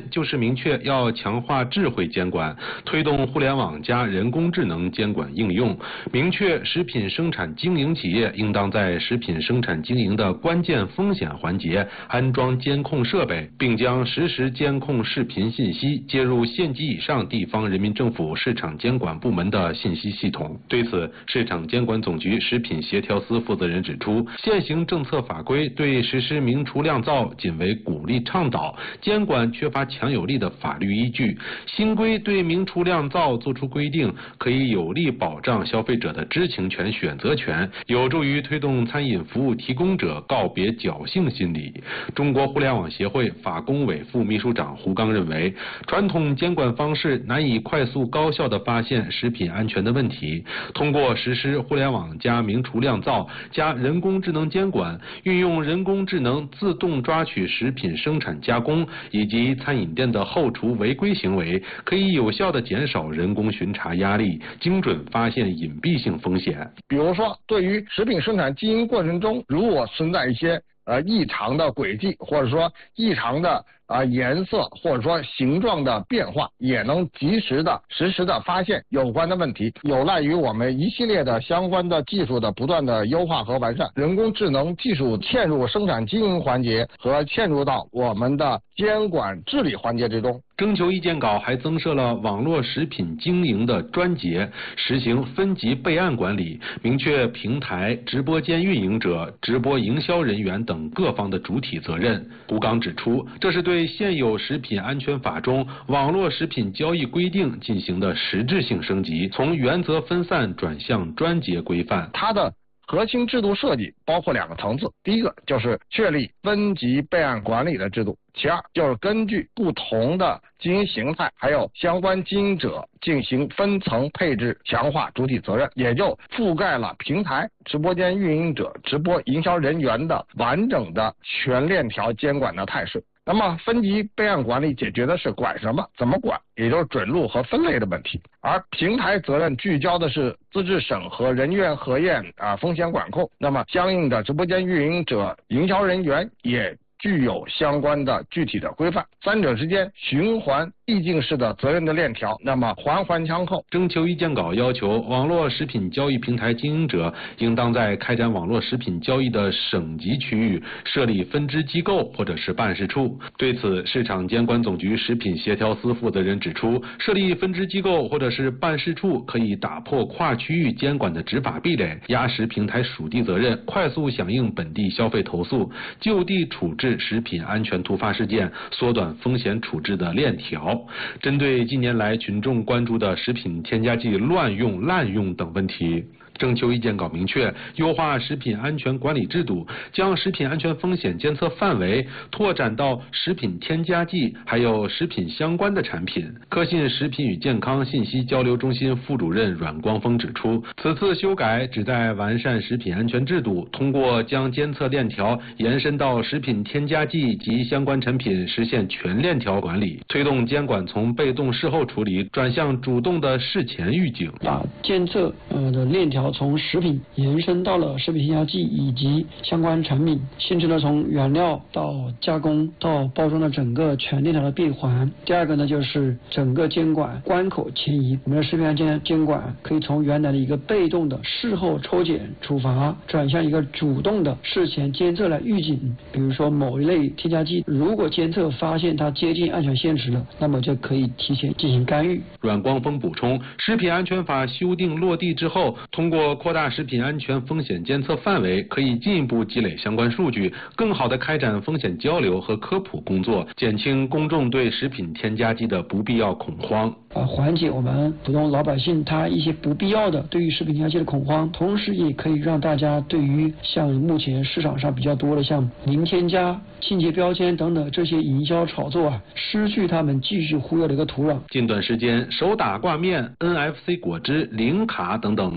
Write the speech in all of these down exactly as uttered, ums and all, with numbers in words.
就是明确要强化智慧监管，推动互联网加人工智能监管应用，明确食品生产经营企业应当在食品生产经营的关键风险环节安装监控设备，并将实时监控视频信息接入县级以上地方人民政府市场监管部门的信息系统。对此，市场监管总局食品协调司负责人指出，现行政策法规对实施明厨亮灶仅为鼓励倡导，监管缺乏强有力的法律依据。新规对明厨亮灶作出规定，可以有力保障消费者的知情权、选择权，有助于推动餐饮服务提供者告别侥幸心理。中国互联网协会法工委副秘书长胡刚认为，传统监管方式难以快速高效地发现食品安全的问题，通过实施互联网加明厨亮灶加人工智能监管，运用人工智能自动抓取食品生产加工以及餐饮店的后厨违规行为，可以有效地减少人工巡查压力，精准发现隐蔽性风险。 比如说，对于食品生产经营过程中，如果存在一些呃异常的轨迹，或者说异常的啊、呃、颜色，或者说形状的变化，也能及时的实时的发现有关的问题，有赖于我们一系列的相关的技术的不断的优化和完善。人工智能技术嵌入生产经营环节和嵌入到我们的监管治理环节之中。 征求意见稿还增设了网络食品经营的专节，实行分级备案管理，明确平台、直播间运营者、直播营销人员等各方的主体责任。胡刚指出，这是对现有食品安全法中网络食品交易规定进行的实质性升级，从原则分散转向专节规范。 它的核心制度设计包括两个层次，第一个就是确立分级备案管理的制度，其二就是根据不同的经营形态还有相关经营者进行分层配置，强化主体责任，也就覆盖了平台、直播间运营者、直播营销人员的完整的全链条监管的态势。那么分级备案管理解决的是管什么、怎么管，也就是准入和分类的问题，而平台责任聚焦的是资质审核、人员核验啊、风险管控。那么相应的直播间运营者、营销人员也具有相关的具体的规范，三者之间循环递进式的责任的链条，那么环环相扣。 征求意见稿要求，网络食品交易平台经营者应当在开展网络食品交易的省级区域设立分支机构或者是办事处。对此，市场监管总局食品协调司负责人指出，设立分支机构或者是办事处可以打破跨区域监管的执法壁垒，压实平台属地责任，快速响应本地消费投诉，就地处置食品安全突发事件，缩短风险处置的链条。针对近年来群众关注的食品添加剂乱用、滥用等问题，征求意见稿明确，优化食品安全管理制度，将食品安全风险监测范围拓展到食品添加剂还有食品相关的产品。科信食品与健康信息交流中心副主任阮光峰指出，此次修改旨在完善食品安全制度，通过将监测链条延伸到食品添加剂及相关产品，实现全链条管理，推动监管从被动事后处理转向主动的事前预警， 把监测呃的链条从食品延伸到了食品添加剂以及相关产品，限制了从原料到加工到包装的整个全链条的闭环。第二个呢，就是整个监管关口迁移，我们的食品安全监管可以从原来的一个被动的事后抽检处罚，转向一个主动的事前监测来预警。比如说某一类添加剂，如果监测发现它接近安全限值了，那么就可以提前进行干预。 阮光峰补充，食品安全法修订落地之后，通过扩大食品安全风险监测范围，可以进一步积累相关数据，更好地开展风险交流和科普工作，减轻公众对食品添加剂的不必要恐慌， 啊，缓解我们普通老百姓他一些不必要的对于食品添加剂的恐慌，同时也可以让大家对于像目前市场上比较多的像零添加、清洁标签等等这些营销炒作啊，失去他们继续忽悠的一个土壤。 近段时间，手打挂面、N F C 果汁、零卡等等新机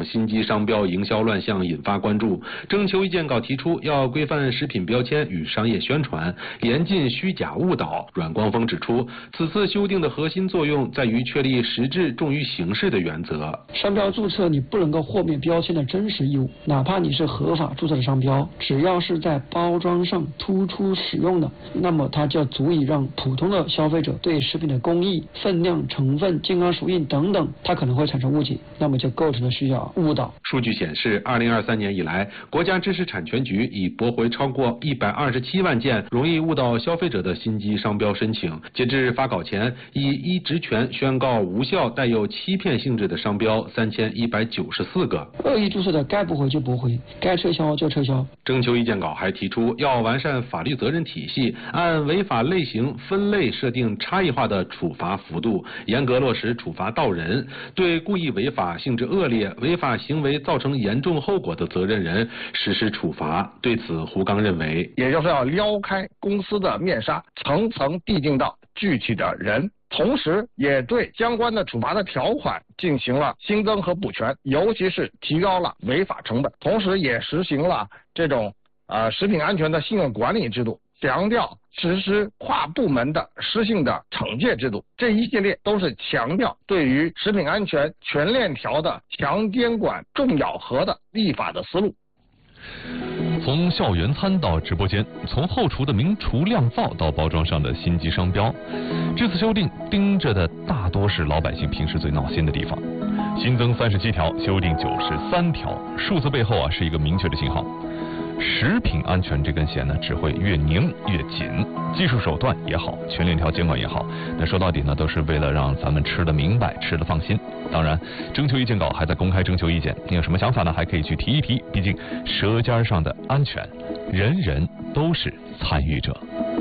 机商标营销乱象引发关注。征求意见稿提出要规范食品标签与商业宣传，严禁虚假误导。阮光峰指出，此次修订的核心作用在于确立实质重于形式的原则。 商标注册你不能够豁免标签的真实义务，哪怕你是合法注册的商标，只要是在包装上突出使用的，那么它就足以让普通的消费者对食品的工艺、分量、成分、健康属性等等，它可能会产生误解，那么就构成了需要误导。 数据显示，二零二三年以来，国家知识产权局已驳回超过一百二十七万件容易误导消费者的新机商标申请。截至发稿前，以依职权宣告无效带有欺骗性质的商标三千一百九十四个。 恶意注册的该驳回就驳回，该撤销就撤销。 征求意见稿还提出，要完善法律责任体系，按违法类型分类设定差异化的处罚幅度，严格落实处罚到人，对故意违法、性质恶劣、违法行为造成严重后果的责任人实施处罚。对此，胡刚认为， 也就是要撩开公司的面纱，层层递进到具体的人。同时也对相关的处罚的条款进行了新增和补全，尤其是提高了违法成本，同时也实行了这种呃食品安全的信用管理制度，强调实施跨部门的施性的惩戒制度，这一系列都是强调对于食品安全全链条的强监管、重咬合的立法的思路。 从校园餐到直播间，从后厨的名厨酿造到包装上的心机商标，这次修订盯着的大多是老百姓平时最闹心的地方。新增三十七条，修订九十三条，数字背后啊是一个明确的信号。食品安全这根弦呢，只会越拧越紧。技术手段也好，全链条监管也好，那说到底呢，都是为了让咱们吃得明白，吃得放心。当然，征求意见稿还在公开征求意见，你有什么想法呢？还可以去提一提。毕竟舌尖上的安全，人人都是参与者。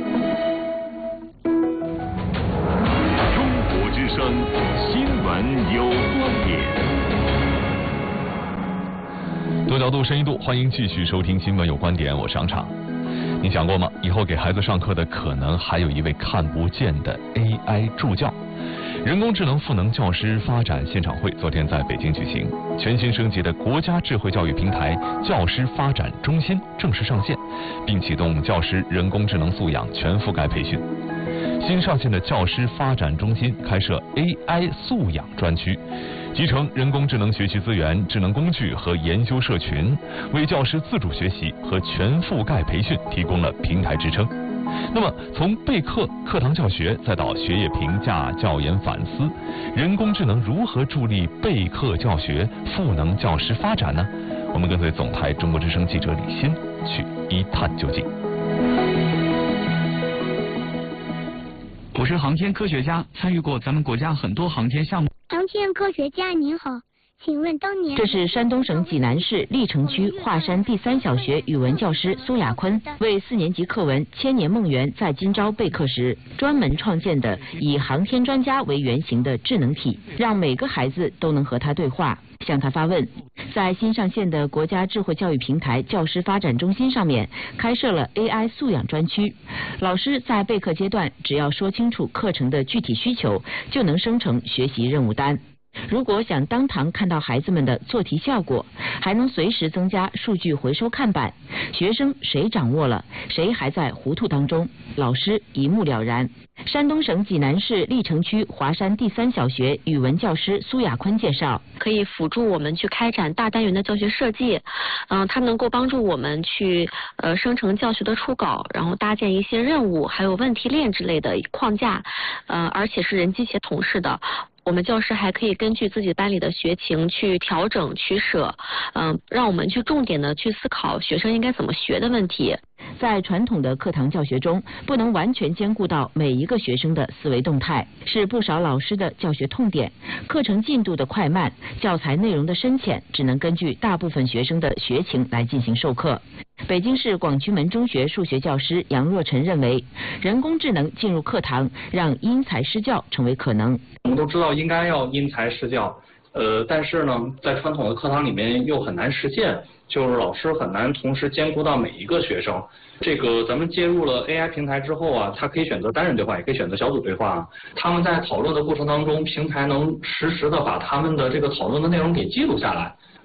中国之声新闻有观点。 多角度、深一度，欢迎继续收听新闻有观点，我是上场。你想过吗？以后给孩子上课的可能还有一位看不见的 A I 助教。人工智能赋能教师发展现场会昨天在北京举行，全新升级的国家智慧教育平台教师发展中心正式上线，并启动教师人工智能素养全覆盖培训。新上线的教师发展中心开设 A I 素养专区，集成人工智能学习资源、智能工具和研修社群，为教师自主学习和全覆盖培训提供了平台支撑。那么，从备课、课堂教学，再到学业评价、教研反思，人工智能如何助力备课教学、赋能教师发展呢？我们跟随总台中国之声记者李欣去一探究竟。 我是航天科学家，参与过咱们国家很多航天项目。 航天科学家您好，请问当年这是山东省济南市历城区华山第三小学语文教师苏亚坤为四年级课文《千年梦圆在今朝》备课时专门创建的以航天专家为原型的智能体，让每个孩子都能和他对话，向他发问。在新上线的国家智慧教育平台教师发展中心上面开设了 A I 素养专区，老师在备课阶段只要说清楚课程的具体需求，就能生成学习任务单。如果想当堂看到孩子们的做题效果，还能随时增加数据回收看板，学生谁掌握了，谁还在糊涂当中，老师一目了然。山东省济南市历城区华山第三小学语文教师苏亚坤介绍， 可以辅助我们去开展大单元的教学设计，嗯、呃，它能够帮助我们去呃生成教学的初稿，然后搭建一些任务还有问题链之类的框架，呃，而且是人机协同式的。我们教师还可以根据自己班里的学情去调整取舍，嗯、呃，让我们去重点的去思考学生应该怎么学的问题。 在传统的课堂教学中，不能完全兼顾到每一个学生的思维动态，是不少老师的教学痛点。课程进度的快慢、教材内容的深浅，只能根据大部分学生的学情来进行授课。北京市广渠门中学数学教师杨若晨认为，人工智能进入课堂，让因材施教成为可能。 我们都知道应该要因材施教，呃，但是呢，在传统的课堂里面又很难实现，就是老师很难同时兼顾到每一个学生。这个咱们接入了 A I 平台之后啊，他可以选择单人对话，也可以选择小组对话。他们在讨论的过程当中，平台能实时的把他们的这个讨论的内容给记录下来。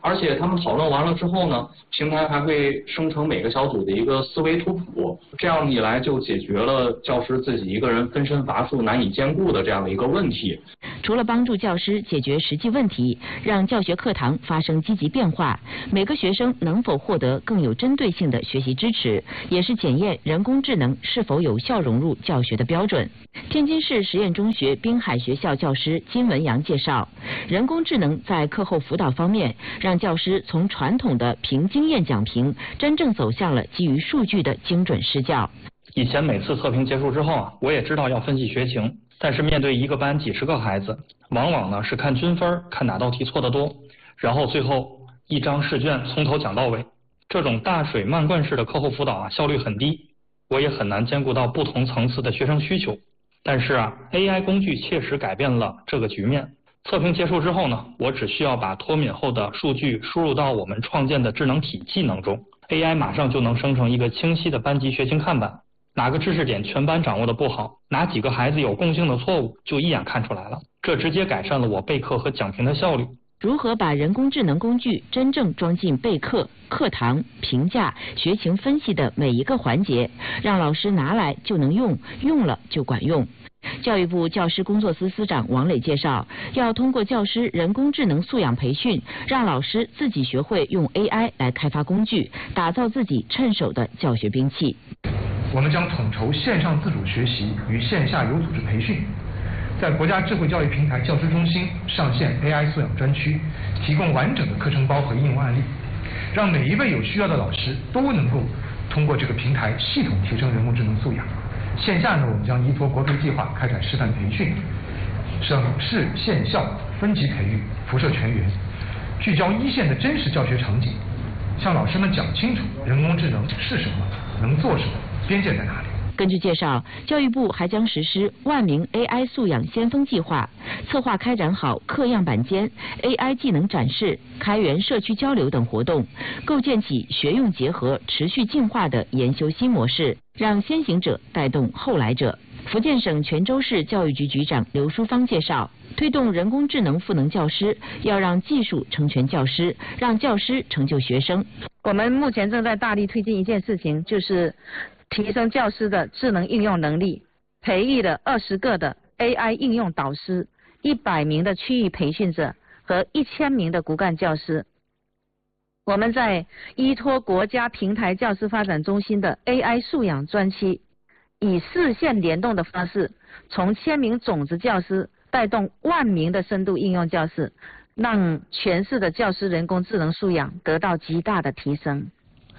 而且他们讨论完了之后呢，平台还会生成每个小组的一个思维图谱，这样一来就解决了教师自己一个人分身乏术、难以兼顾的这样的一个问题。 除了帮助教师解决实际问题，让教学课堂发生积极变化，每个学生能否获得更有针对性的学习支持，也是检验人工智能是否有效融入教学的标准。天津市实验中学滨海学校教师金文阳介绍，人工智能在课后辅导方面，让教师从传统的凭经验讲评，真正走向了基于数据的精准施教。 以前每次测评结束之后啊，我也知道要分析学情，但是面对一个班几十个孩子，往往呢是看均分，看哪道题错得多，然后最后一张试卷从头讲到尾。这种大水漫灌式的课后辅导啊，效率很低，我也很难兼顾到不同层次的学生需求。但是啊 ，A I 工具切实改变了这个局面。测评结束之后呢，我只需要把脱敏后的数据输入到我们创建的智能体技能中 ，A I 马上就能生成一个清晰的班级学情看板。哪个知识点全班掌握的不好，哪几个孩子有共性的错误，就一眼看出来了。这直接改善了我备课和讲评的效率。 如何把人工智能工具真正装进备课、课堂、评价、学情分析的每一个环节，让老师拿来就能用，用了就管用。教育部教师工作司司长王磊介绍，要通过教师人工智能素养培训，让老师自己学会用 A I 来开发工具，打造自己趁手的教学兵器。 我们将统筹线上自主学习与线下有组织培训，在国家智慧教育平台教师中心上线 A I 素养专区，提供完整的课程包和应用案例，让每一位有需要的老师都能够通过这个平台系统提升人工智能素养。线下呢，我们将依托国培计划开展示范培训，省市县校分级培育，辐射全员，聚焦一线的真实教学场景，向老师们讲清楚人工智能是什么，能做什么，边界在哪里。 根据介绍，教育部还将实施万名 A I 素养先锋计划，策划开展好课样板间、A I 技能展示、开源社区交流等活动，构建起学用结合、持续进化的研修新模式，让先行者带动后来者。福建省泉州市教育局局长刘淑芳介绍，推动人工智能赋能教师，要让技术成全教师，让教师成就学生。 我们目前正在大力推进一件事情，就是提升教师的智能应用能力，培育了二十个的 A I 应用导师，一百名的区域培训者和一千名的骨干教师。我们在依托国家平台教师发展中心的 A I 素养专区，以四线联动的方式，从千名种子教师带动万名的深度应用教师，让全市的教师人工智能素养得到极大的提升。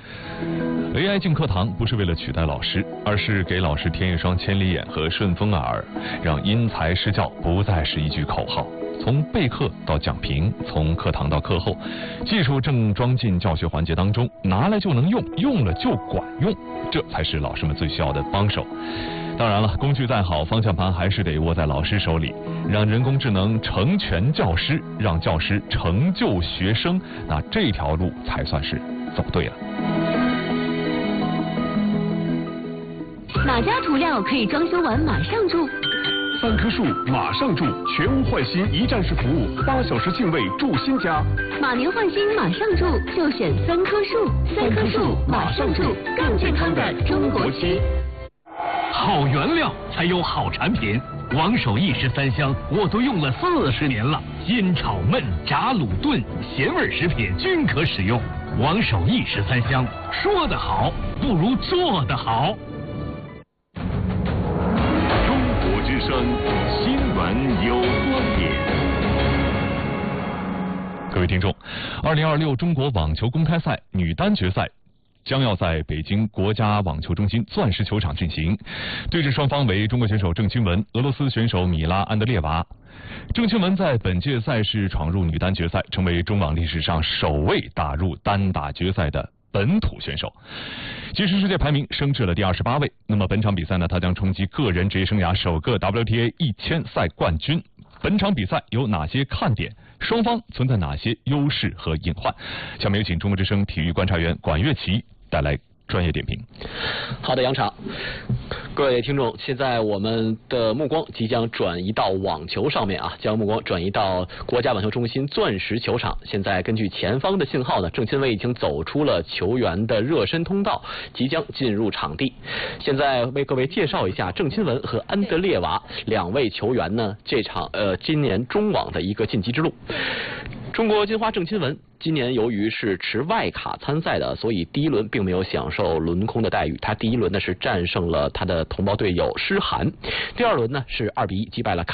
A I 进课堂不是为了取代老师，而是给老师添一双千里眼和顺风耳，让因材施教不再是一句口号。从备课到讲评，从课堂到课后，技术正装进教学环节当中，拿来就能用，用了就管用，这才是老师们最需要的帮手。当然了，工具再好，方向盘还是得握在老师手里，让人工智能成全教师，让教师成就学生，那这条路才算是走对了。 哪家涂料可以装修完马上住？ 三棵树马上住，全屋换新一站式服务，八小时净位住新家。 马年换新马上住，就选三棵树。三棵树马上住，更健康的中国区。 好原料才有好产品，王守义十三香我都用了四十年了，煎炒焖炸卤炖咸味食品均可使用。王守义十三香，说得好不如做得好。 之声新闻有观点。 各位听众，二零二六中国网球公开赛女单决赛将要在北京国家网球中心钻石球场进行，对阵双方为中国选手郑钦文、俄罗斯选手米拉安德烈娃。郑钦文在本届赛事闯入女单决赛，成为中网历史上首位打入单打决赛的本土选手，其实世界排名升至了第二十八位。那么本场比赛呢，他将冲击个人职业生涯首个 W T A 一千赛冠军。本场比赛有哪些看点？双方存在哪些优势和隐患？下面有请中国之声体育观察员管乐琪带来专业点评。 好的，杨场，各位听众，现在我们的目光即将转移到网球上面啊，将目光转移到国家网球中心钻石球场。现在根据前方的信号呢，郑钦文已经走出了球员的热身通道，即将进入场地。现在为各位介绍一下郑钦文和安德烈娃两位球员呢，这场呃今年中网的一个晋级之路。中国金花郑钦文今年由于是持外卡参赛的，所以第一轮并没有享受轮空的待遇。他第一轮呢是战胜了他的同胞队友施涵，第二轮呢是二比一击败了卡